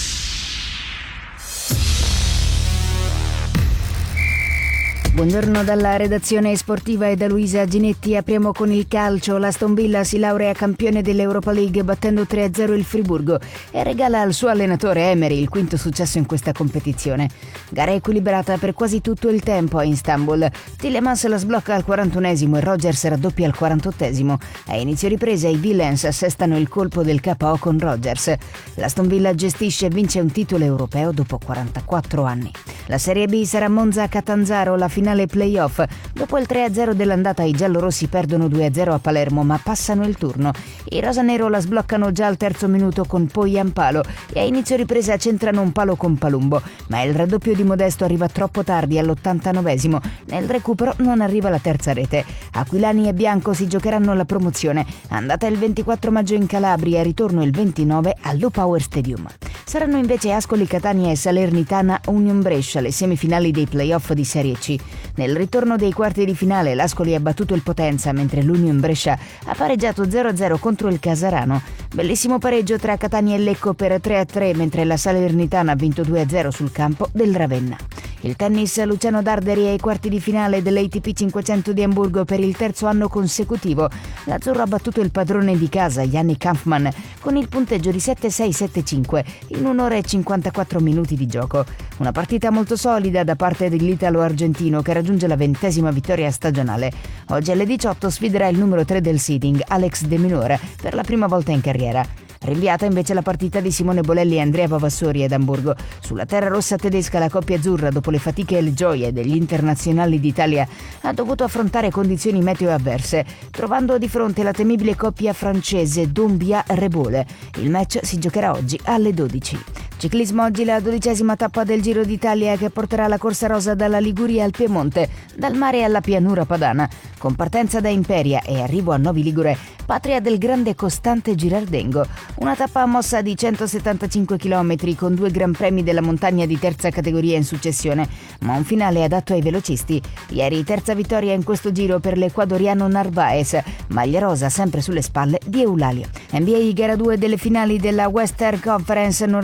Buongiorno dalla redazione sportiva e da Luisa Ginetti. Apriamo con il calcio. L'Aston Villa si laurea campione dell'Europa League battendo 3-0 il Friburgo e regala al suo allenatore Emery il quinto successo in questa competizione. Gara equilibrata per quasi tutto il tempo a Istanbul. Tielemans la sblocca al 41esimo e Rodgers raddoppia al 48esimo. A inizio ripresa i Villains assestano il colpo del KO con Rodgers. L'Aston Villa gestisce e vince un titolo europeo dopo 44 anni. La Serie B sarà Monza-Catanzaro, la finale playoff. Dopo il 3-0 dell'andata i giallorossi perdono 2-0 a Palermo ma passano il turno. I rosanero la sbloccano già al terzo minuto con Poyampalo e a inizio ripresa centrano un palo con Palumbo, ma il raddoppio di Modesto arriva troppo tardi all'89esimo. Nel recupero non arriva la terza rete. Aquilani e Bianco si giocheranno la promozione. Andata il 24 maggio in Calabria, ritorno il 29 allo Power Stadium. Saranno invece Ascoli Catania e Salernitana Union Brescia le semifinali dei playoff di Serie C. Nel ritorno dei quarti di finale l'Ascoli ha battuto il Potenza, mentre l'Union Brescia ha pareggiato 0-0 contro il Casarano. Bellissimo pareggio tra Catania e Lecco per 3-3, mentre la Salernitana ha vinto 2-0 sul campo del Ravenna. Il tennis, Luciano Darderi ai quarti di finale dell'ATP 500 di Amburgo per il terzo anno consecutivo. L'Azzurro ha battuto il padrone di casa, Yannick Hanfmann, con il punteggio di 7-6-7-5 in 1 ora e 54 minuti di gioco. Una partita molto solida da parte dell'italo-argentino che raggiunge la 20ª vittoria stagionale. Oggi alle 18 sfiderà il numero 3 del seeding, Alex De Minaur, per la prima volta in carriera. Rinviata invece la partita di Simone Bolelli e Andrea Vavassori ad Amburgo. Sulla terra rossa tedesca la coppia azzurra, dopo le fatiche e le gioie degli internazionali d'Italia, ha dovuto affrontare condizioni meteo avverse, trovando di fronte la temibile coppia francese Doumbia-Rebole. Il match si giocherà oggi alle 12. Ciclismo, oggi la 12ª tappa del Giro d'Italia che porterà la corsa rosa dalla Liguria al Piemonte, dal mare alla pianura padana, con partenza da Imperia e arrivo a Novi Ligure, patria del grande Costante Girardengo. Una tappa mossa di 175 km con 2 gran premi della montagna di terza categoria in successione, ma un finale adatto ai velocisti. Ieri terza vittoria in questo giro per l'ecuadoriano Narvaez, maglia rosa sempre sulle spalle di Eulalio. NBA gara 2 delle finali della Western Conference non replica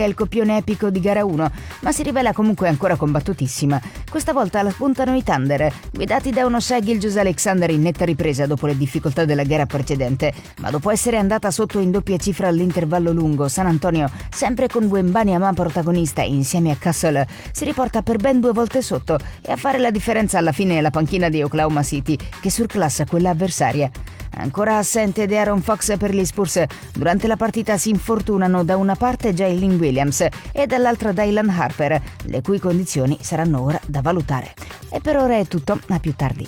che è il copione epico di gara 1, ma si rivela comunque ancora combattutissima. Questa volta la spuntano i Thunder, guidati da uno Shai Gilgeous-Alexander in netta ripresa dopo le difficoltà della gara precedente, ma dopo essere andata sotto in doppia cifra all'intervallo lungo, San Antonio, sempre con Wembanyama protagonista insieme a Castle, si riporta per ben 2 volte sotto, e a fare la differenza alla fine è la panchina di Oklahoma City, che surclassa quella avversaria. Ancora assente De'Aaron Fox per gli Spurs, durante la partita si infortunano da una parte Jalen Williams e dall'altra Dylan Harper, le cui condizioni saranno ora da valutare. E per ora è tutto, a più tardi.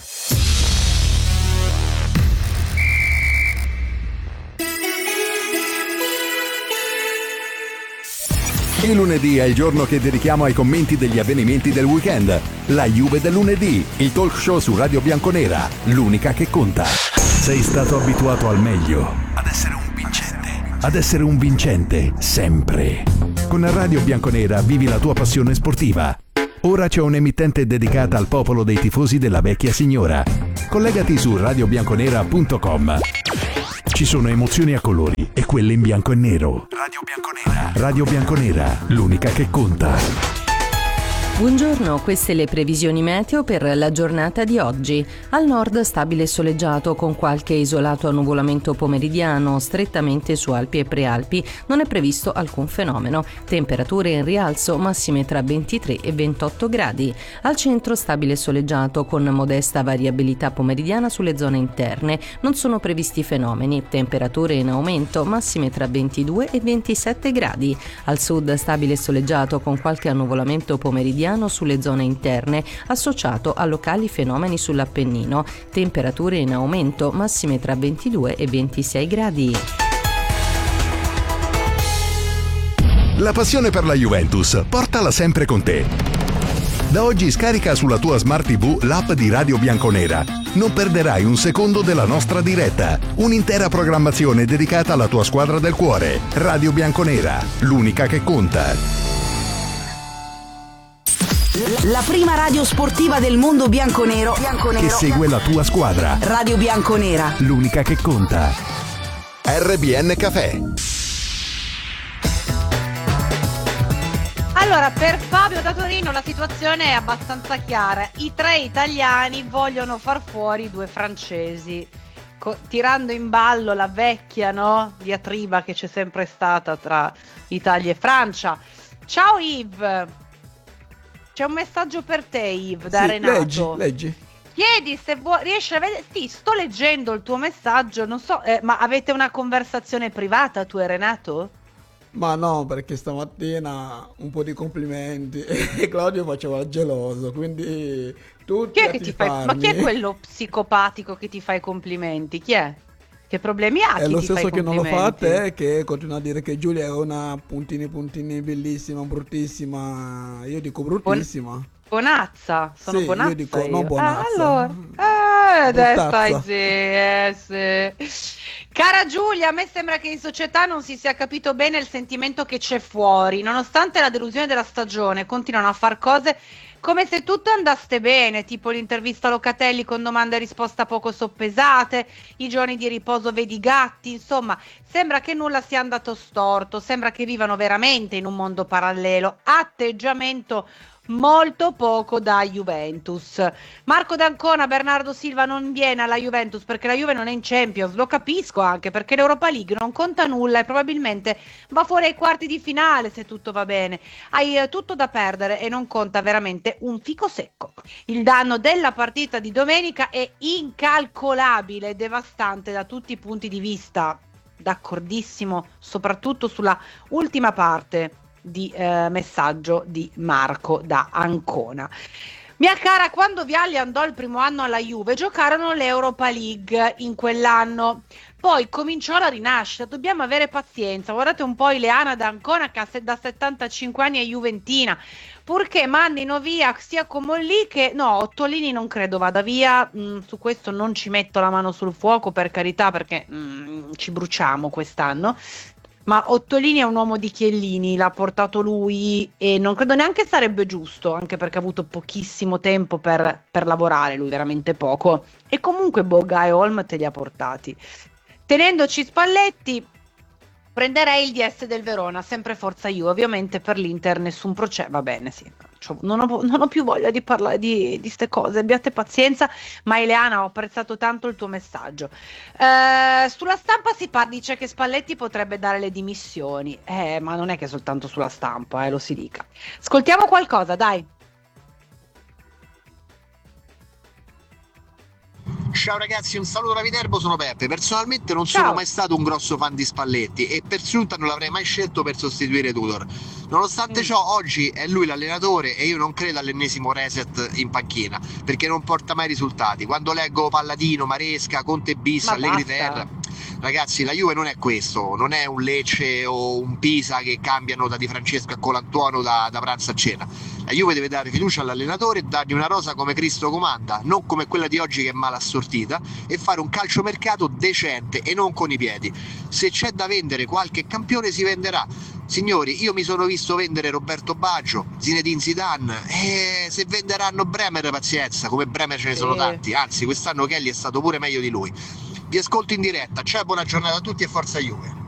Il lunedì è il giorno che dedichiamo ai commenti degli avvenimenti del weekend. La Juve del lunedì, il talk show su Radio Bianconera, l'unica che conta. Sei stato abituato al meglio, ad essere un vincente, sempre. Con Radio Bianconera vivi la tua passione sportiva. Ora c'è un'emittente dedicata al popolo dei tifosi della vecchia signora. Collegati su radiobianconera.com. Ci sono emozioni a colori e quelle in bianco e nero. Radio Bianconera. Radio Bianconera, l'unica che conta. Buongiorno, queste le previsioni meteo per la giornata di oggi. Al nord stabile e soleggiato con qualche isolato annuvolamento pomeridiano, strettamente su Alpi e Prealpi non è previsto alcun fenomeno. Temperature in rialzo, massime tra 23 e 28 gradi. Al centro stabile e soleggiato con modesta variabilità pomeridiana sulle zone interne, non sono previsti fenomeni. Temperature in aumento, massime tra 22 e 27 gradi. Al sud stabile e soleggiato con qualche annuvolamento pomeridiano sulle zone interne, associato a locali fenomeni sull'Appennino. Temperature in aumento, massime tra 22 e 26 gradi. La passione per la Juventus, portala sempre con te. Da oggi scarica sulla tua Smart TV l'app di Radio Bianconera. Non perderai un secondo della nostra diretta. Un'intera programmazione dedicata alla tua squadra del cuore. Radio Bianconera, l'unica che conta. La prima radio sportiva del mondo bianconero Che segue la tua squadra. Radio Bianconera, L'unica che conta. RBN Café. Allora, per Fabio da Torino la situazione è abbastanza chiara. I 3 italiani vogliono far fuori i 2 francesi, tirando in ballo la vecchia, diatriba che c'è sempre stata tra Italia e Francia. Ciao Yves, c'è un messaggio per te, Yves, da Renato. Leggi. Chiedi se riesci a vedere. Sì, sto leggendo il tuo messaggio, non so, ma avete una conversazione privata tu e Renato? Ma no, perché stamattina un po' di complimenti e Claudio faceva geloso, quindi tutti chi è che ti fa? Ma chi è quello psicopatico che ti fa i complimenti? Chi è? Che problemi ha? È lo stesso che non lo fa a te, che continua a dire che Giulia è una puntini bellissima, bruttissima. Io dico bruttissima. Bonazza, sono sì, bonazza. Io dico no bonazza. Allora, stai sì. Cara Giulia, a me sembra che in società non si sia capito bene il sentimento che c'è fuori. Nonostante la delusione della stagione, continuano a far cose come se tutto andasse bene, tipo l'intervista a Locatelli con domande e risposta poco soppesate, i giorni di riposo vedi gatti, insomma, sembra che nulla sia andato storto, sembra che vivano veramente in un mondo parallelo. Atteggiamento molto poco da Juventus. Marco D'Ancona, Bernardo Silva non viene alla Juventus perché la Juve non è in Champions, lo capisco anche perché l'Europa League non conta nulla e probabilmente va fuori ai quarti di finale se tutto va bene. Hai tutto da perdere e non conta veramente un fico secco. Il danno della partita di domenica è incalcolabile e devastante da tutti i punti di vista. D'accordissimo, soprattutto sulla ultima parte di messaggio di Marco da Ancona. Mia cara, quando Vialli andò il primo anno alla Juve giocarono l'Europa League in quell'anno, poi cominciò la rinascita, dobbiamo avere pazienza. Guardate un po' Ileana D'Ancona che da 75 anni è juventina, purché mandino via sia Comolli che no, Ottolini non credo vada via, su questo non ci metto la mano sul fuoco, per carità, perché ci bruciamo quest'anno. Ma Ottolini è un uomo di Chiellini, l'ha portato lui e non credo neanche sarebbe giusto, anche perché ha avuto pochissimo tempo per lavorare, lui veramente poco. E comunque Boga e Holm te li ha portati. Tenendoci Spalletti, Prenderei il DS del Verona, sempre forza Juve, ovviamente per l'Inter nessun processo, va bene, sì, non ho più voglia di parlare di ste cose, abbiate pazienza, ma Ileana ho apprezzato tanto il tuo messaggio. Sulla stampa dice che Spalletti potrebbe dare le dimissioni, ma non è che soltanto sulla stampa, lo si dica. Ascoltiamo qualcosa, dai. Ciao ragazzi, un saluto da Viterbo, sono Peppe. Personalmente non sono mai stato un grosso fan di Spalletti e per giunta non l'avrei mai scelto per sostituire Tudor. Nonostante ciò, oggi è lui l'allenatore e io non credo all'ennesimo reset in panchina, perché non porta mai risultati. Quando leggo Palladino, Maresca, Conte bis, Allegri Terra, ragazzi, la Juve non è questo, non è un Lecce o un Pisa che cambiano da Di Francesco a Colantuono da pranzo a cena. La Juve deve dare fiducia all'allenatore e dargli una rosa come Cristo comanda, non come quella di oggi che è mal assortita, e fare un calciomercato decente e non con i piedi. Se c'è da vendere qualche campione si venderà. Signori, io mi sono visto vendere Roberto Baggio, Zinedine Zidane, e se venderanno Bremer pazienza, come Bremer ce ne sono tanti, anzi quest'anno Kelly è stato pure meglio di lui. Vi ascolto in diretta, ciao, buona giornata a tutti e forza Juve.